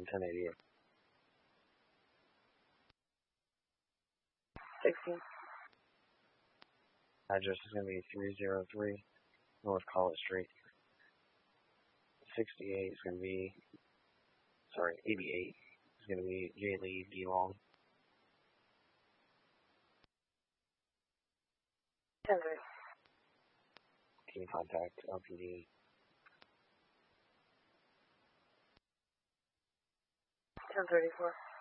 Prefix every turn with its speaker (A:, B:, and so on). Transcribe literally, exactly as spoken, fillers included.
A: and ten eighty-eight.
B: sixteen.
A: Address is going to be three oh three North College Street. sixty-eight is going to be, sorry, eighty-eight is going to be J. Lee D. Long.
B: ten thirty.
A: Can you contact L P D?
B: ten thirty-four.